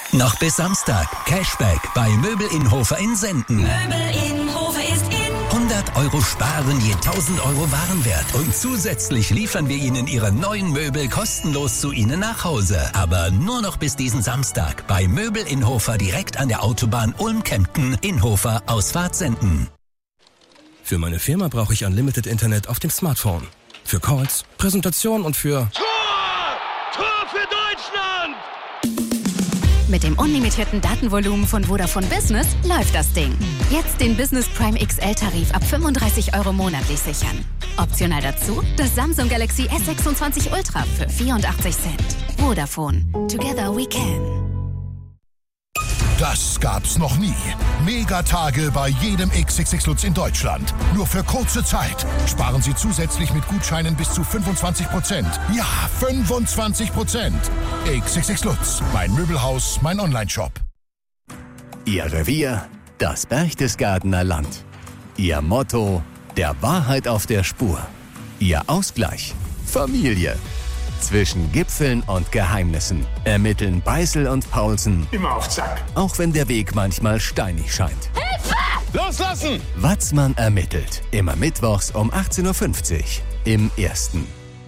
Noch bis Samstag. Cashback bei Möbel Inhofer in Senden. Möbel Inhofer ist in. 100 € sparen je 1000 € Warenwert. Und zusätzlich liefern wir Ihnen Ihre neuen Möbel kostenlos zu Ihnen nach Hause. Aber nur noch bis diesen Samstag bei Möbel Inhofer direkt an der Autobahn Ulm-Kempten, Inhofer, Ausfahrt Senden. Für meine Firma brauche ich Unlimited Internet auf dem Smartphone. Für Calls, Präsentation und für... Tor für Deutschland! Mit dem unlimitierten Datenvolumen von Vodafone Business läuft das Ding. Jetzt den Business Prime XL-Tarif ab 35 € monatlich sichern. Optional dazu das Samsung Galaxy S26 Ultra für 84 Cent. Vodafone. Together we can. Das gab's noch nie. Megatage bei jedem XXX Lutz in Deutschland. Nur für kurze Zeit. Sparen Sie zusätzlich mit Gutscheinen bis zu 25%. Ja, 25%. XXX Lutz. Mein Möbelhaus, mein Onlineshop. Ihr Revier, das Berchtesgadener Land. Ihr Motto, der Wahrheit auf der Spur. Ihr Ausgleich, Familie. Zwischen Gipfeln und Geheimnissen ermitteln Beißel und Paulsen. Immer auf Zack. Auch wenn der Weg manchmal steinig scheint. Hilfe! Loslassen! Watzmann ermittelt. Immer mittwochs um 18:50 Uhr im Ersten.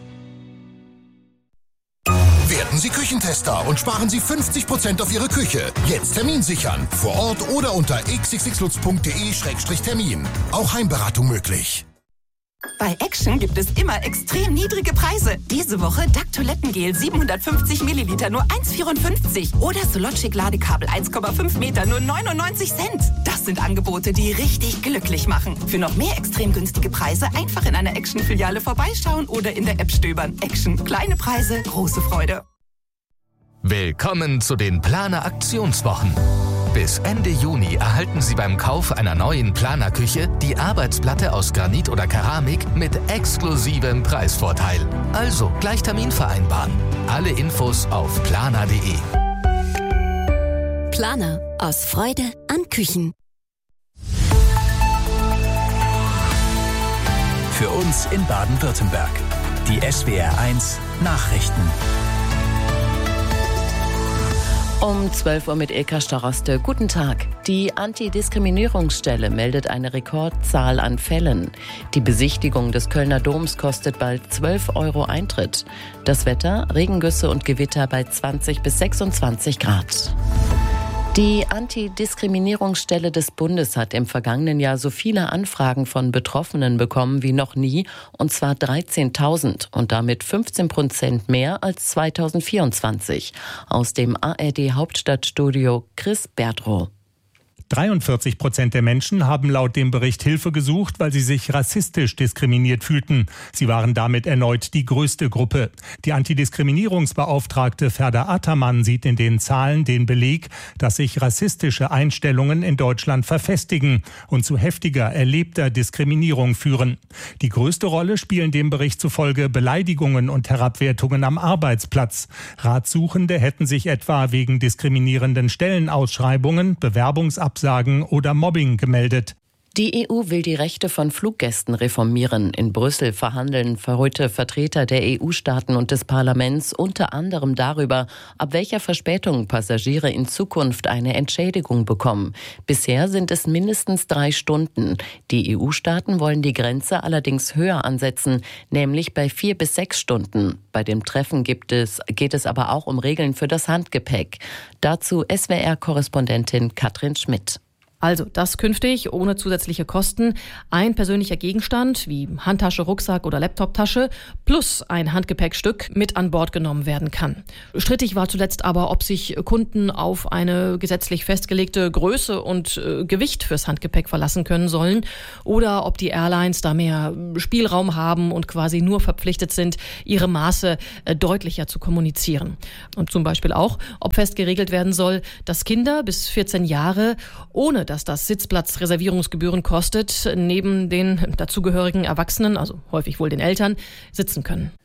Werden Sie Küchentester und sparen Sie 50% auf Ihre Küche. Jetzt Termin sichern. Vor Ort oder unter xxxlutz.de/termin. Auch Heimberatung möglich. Bei Action gibt es immer extrem niedrige Preise. Diese Woche DAC Toilettengel 750 Milliliter nur 1,54 oder Sologic Ladekabel 1,5 Meter nur 99 Cent. Das sind Angebote, die richtig glücklich machen. Für noch mehr extrem günstige Preise einfach in einer Action-Filiale vorbeischauen oder in der App stöbern. Action. Kleine Preise, große Freude. Willkommen zu den Planer Aktionswochen. Bis Ende Juni erhalten Sie beim Kauf einer neuen Planerküche die Arbeitsplatte aus Granit oder Keramik mit exklusivem Preisvorteil. Also gleich Termin vereinbaren. Alle Infos auf planer.de. Planer. Aus Freude an Küchen. Für uns in Baden-Württemberg. Die SWR1 Nachrichten. Um 12 Uhr mit Ilka Staroste. Guten Tag. Die Antidiskriminierungsstelle meldet eine Rekordzahl an Fällen. Die Besichtigung des Kölner Doms kostet bald 12 € Eintritt. Das Wetter, Regengüsse und Gewitter bei 20 bis 26 Grad. Die Antidiskriminierungsstelle des Bundes hat im vergangenen Jahr so viele Anfragen von Betroffenen bekommen wie noch nie, und zwar 13.000 und damit 15% mehr als 2024. Aus dem ARD-Hauptstadtstudio Chris Bertrow. 43% der Menschen haben laut dem Bericht Hilfe gesucht, weil sie sich rassistisch diskriminiert fühlten. Sie waren damit erneut die größte Gruppe. Die Antidiskriminierungsbeauftragte Ferda Ataman sieht in den Zahlen den Beleg, dass sich rassistische Einstellungen in Deutschland verfestigen und zu heftiger erlebter Diskriminierung führen. Die größte Rolle spielen dem Bericht zufolge Beleidigungen und Herabwertungen am Arbeitsplatz. Ratsuchende hätten sich etwa wegen diskriminierenden Stellenausschreibungen, Bewerbungsabsagen oder Mobbing gemeldet. Die EU will die Rechte von Fluggästen reformieren. In Brüssel verhandeln heute Vertreter der EU-Staaten und des Parlaments unter anderem darüber, ab welcher Verspätung Passagiere in Zukunft eine Entschädigung bekommen. Bisher sind es mindestens 3 Stunden. Die EU-Staaten wollen die Grenze allerdings höher ansetzen, nämlich bei 4 bis 6 Stunden. Bei dem Treffen geht es aber auch um Regeln für das Handgepäck. Dazu SWR-Korrespondentin Katrin Schmidt. Also das künftig ohne zusätzliche Kosten ein persönlicher Gegenstand wie Handtasche, Rucksack oder Laptoptasche plus ein Handgepäckstück mit an Bord genommen werden kann. Strittig war zuletzt aber, ob sich Kunden auf eine gesetzlich festgelegte Größe und Gewicht fürs Handgepäck verlassen können sollen oder ob die Airlines da mehr Spielraum haben und quasi nur verpflichtet sind, ihre Maße deutlicher zu kommunizieren. Und zum Beispiel auch, ob fest geregelt werden soll, dass Kinder bis 14 Jahre ohne dass das Sitzplatzreservierungsgebühren kostet, neben den dazugehörigen Erwachsenen, also häufig wohl den Eltern, sitzen können.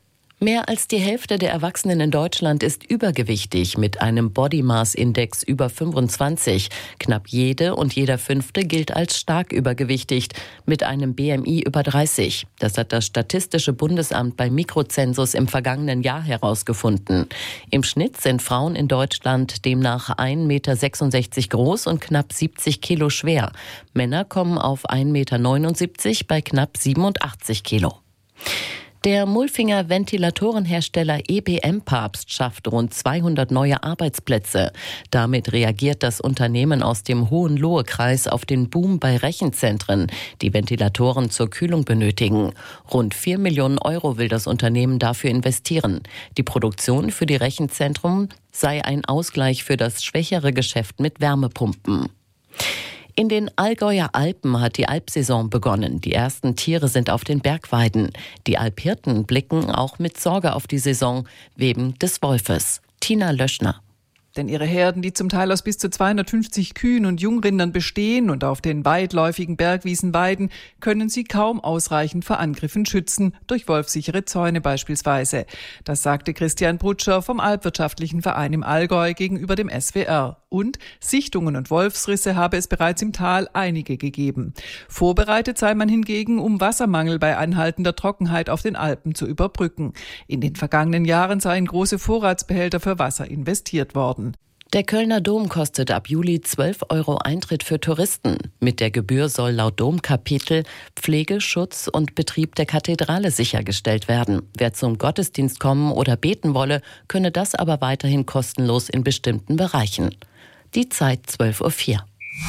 Mehr als die Hälfte der Erwachsenen in Deutschland ist übergewichtig mit einem Body Mass Index über 25. Knapp jede und jeder Fünfte gilt als stark übergewichtig mit einem BMI über 30. Das hat das Statistische Bundesamt bei Mikrozensus im vergangenen Jahr herausgefunden. Im Schnitt sind Frauen in Deutschland demnach 1,66 Meter groß und knapp 70 Kilo schwer. Männer kommen auf 1,79 Meter bei knapp 87 Kilo. Der Mulfinger Ventilatorenhersteller EBM Papst schafft rund 200 neue Arbeitsplätze. Damit reagiert das Unternehmen aus dem Hohenlohe-Kreis auf den Boom bei Rechenzentren, die Ventilatoren zur Kühlung benötigen. Rund 4 Millionen Euro will das Unternehmen dafür investieren. Die Produktion für die Rechenzentren sei ein Ausgleich für das schwächere Geschäft mit Wärmepumpen. In den Allgäuer Alpen hat die Alpsaison begonnen. Die ersten Tiere sind auf den Bergweiden. Die Alphirten blicken auch mit Sorge auf die Saison wegen des Wolfes. Tina Löschner. Denn ihre Herden, die zum Teil aus bis zu 250 Kühen und Jungrindern bestehen und auf den weitläufigen Bergwiesen weiden, können sie kaum ausreichend vor Angriffen schützen, durch wolfsichere Zäune beispielsweise. Das sagte Christian Brutscher vom Alpwirtschaftlichen Verein im Allgäu gegenüber dem SWR. Und Sichtungen und Wolfsrisse habe es bereits im Tal einige gegeben. Vorbereitet sei man hingegen, um Wassermangel bei anhaltender Trockenheit auf den Alpen zu überbrücken. In den vergangenen Jahren seien große Vorratsbehälter für Wasser investiert worden. Der Kölner Dom kostet ab Juli 12 Euro Eintritt für Touristen. Mit der Gebühr soll laut Domkapitel Pflege, Schutz und Betrieb der Kathedrale sichergestellt werden. Wer zum Gottesdienst kommen oder beten wolle, könne das aber weiterhin kostenlos in bestimmten Bereichen. Die Zeit 12:04 Uhr.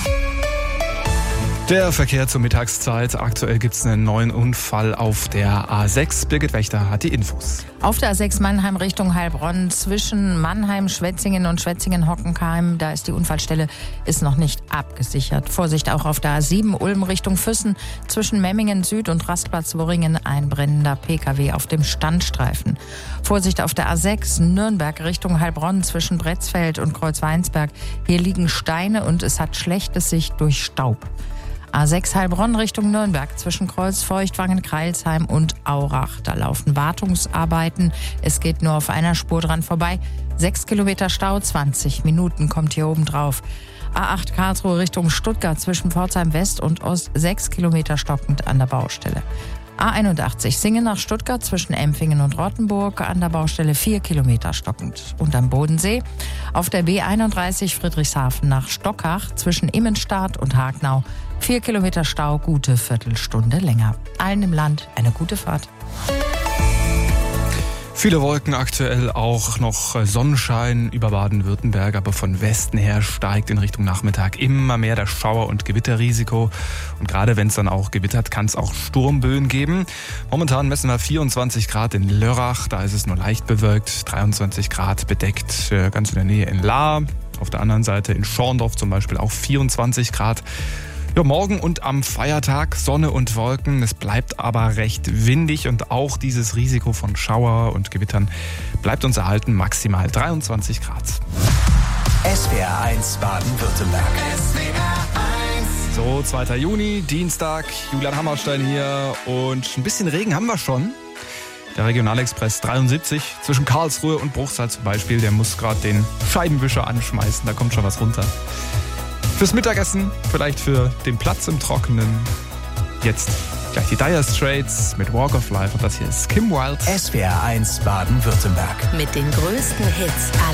Der Verkehr zur Mittagszeit. Aktuell gibt es einen neuen Unfall auf der A6. Birgit Wächter hat die Infos. Auf der A6 Mannheim Richtung Heilbronn zwischen Mannheim, Schwetzingen und Schwetzingen-Hockenheim. Da ist die Unfallstelle ist noch nicht abgesichert. Vorsicht auch auf der A7 Ulm Richtung Füssen zwischen Memmingen Süd und Rastplatz Worringen. Ein brennender PKW auf dem Standstreifen. Vorsicht auf der A6 Nürnberg Richtung Heilbronn zwischen Bretzfeld und Kreuzweinsberg. Hier liegen Steine und es hat schlechte Sicht durch Staub. A6 Heilbronn Richtung Nürnberg zwischen Kreuzfeuchtwangen, Kreilsheim und Aurach. Da laufen Wartungsarbeiten. Es geht nur auf einer Spur dran vorbei. 6 Kilometer Stau, 20 Minuten kommt hier oben drauf. A8 Karlsruhe Richtung Stuttgart zwischen Pforzheim West und Ost 6 Kilometer stockend an der Baustelle. A81 Singen nach Stuttgart zwischen Empfingen und Rottenburg an der Baustelle 4 Kilometer stockend. Und am Bodensee auf der B31 Friedrichshafen nach Stockach zwischen Immenstadt und Hagnau 4 Kilometer Stau, gute Viertelstunde länger. Allen im Land eine gute Fahrt. Viele Wolken, aktuell auch noch Sonnenschein über Baden-Württemberg, aber von Westen her steigt in Richtung Nachmittag immer mehr das Schauer- und Gewitterrisiko. Und gerade wenn es dann auch gewittert, kann es auch Sturmböen geben. Momentan messen wir 24 Grad in Lörrach, da ist es nur leicht bewölkt, 23 Grad bedeckt, ganz in der Nähe in Lahr. Auf der anderen Seite in Schorndorf zum Beispiel auch 24 Grad. Ja, morgen und am Feiertag Sonne und Wolken. Es bleibt aber recht windig und auch dieses Risiko von Schauer und Gewittern bleibt uns erhalten, maximal 23 Grad. SWR1 Baden-Württemberg. So, 2. Juni, Dienstag, Julian Hammerstein hier und ein bisschen Regen haben wir schon. Der Regionalexpress 73 zwischen Karlsruhe und Bruchsal zum Beispiel, der muss gerade den Scheibenwischer anschmeißen, da kommt schon was runter. Fürs Mittagessen, vielleicht für den Platz im Trockenen. Jetzt gleich die Dire Straits mit Walk of Life und das hier ist Kim Wilde. SWR1 Baden-Württemberg. Mit den größten Hits aller